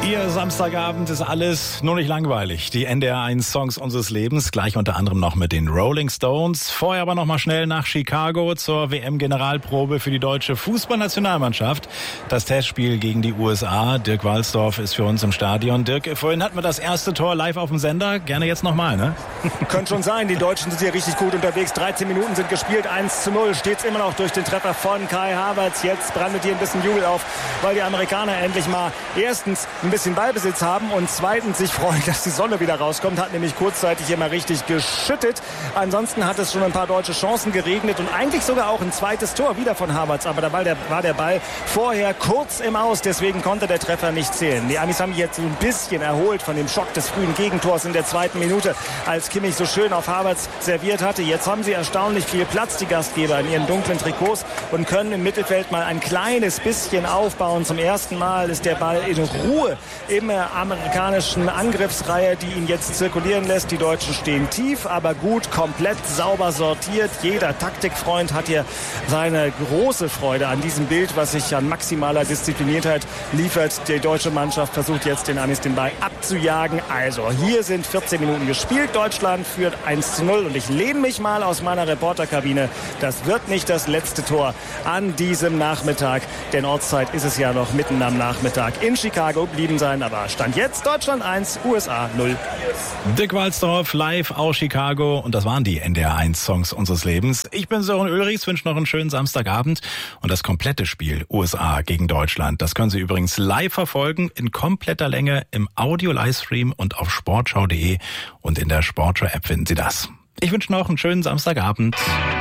Ihr Samstagabend ist alles nur nicht langweilig. Die NDR1-Songs unseres Lebens, gleich unter anderem noch mit den Rolling Stones. Vorher aber noch mal schnell nach Chicago zur WM-Generalprobe für die deutsche Fußballnationalmannschaft. Das Testspiel gegen die USA. Dirk Walsdorf ist für uns im Stadion. Dirk, vorhin hatten wir das erste Tor live auf dem Sender. Gerne jetzt nochmal, ne? Könnte schon sein. Die Deutschen sind hier richtig gut unterwegs. 13 Minuten sind gespielt. 1:0 steht's immer noch durch den Treffer von Kai Havertz. Jetzt brandet hier ein bisschen Jubel auf, weil die Amerikaner endlich mal erstens ein bisschen Ballbesitz haben und zweitens sich freuen, dass die Sonne wieder rauskommt. Hat nämlich kurzzeitig immer richtig geschüttet. Ansonsten hat es schon ein paar deutsche Chancen geregnet und eigentlich sogar auch ein zweites Tor wieder von Havertz. Aber da war der Ball vorher kurz im Aus, deswegen konnte der Treffer nicht zählen. Die Amis haben jetzt ein bisschen erholt von dem Schock des frühen Gegentors in der zweiten Minute, als Kimmich so schön auf Havertz serviert hatte. Jetzt haben sie erstaunlich viel Platz, die Gastgeber, in ihren dunklen Trikots und können im Mittelfeld mal ein kleines bisschen aufbauen. Zum ersten Mal ist der Ball in Ruhe im amerikanischen Angriffsreihe, die ihn jetzt zirkulieren lässt. Die Deutschen stehen tief, aber gut, komplett sauber sortiert. Jeder Taktikfreund hat hier seine große Freude an diesem Bild, was sich an maximaler Diszipliniertheit liefert. Die deutsche Mannschaft versucht jetzt den Amis den Ball abzujagen. Also hier sind 14 Minuten gespielt. Deutschland führt 1:0 und ich lehne mich mal aus meiner Reporterkabine. Das wird nicht das letzte Tor an diesem Nachmittag, denn Ortszeit ist es ja noch mitten am Nachmittag. In Chicago blieben sein, aber Stand jetzt Deutschland 1, USA 0. Dirk Walsdorf live aus Chicago und das waren die NDR1-Songs unseres Lebens. Ich bin Sören Ulrichs, wünsche noch einen schönen Samstagabend und das komplette Spiel USA gegen Deutschland, das können Sie übrigens live verfolgen, in kompletter Länge im Audio-Livestream und auf sportschau.de und in der Sportschau-App finden Sie das. Ich wünsche noch einen schönen Samstagabend.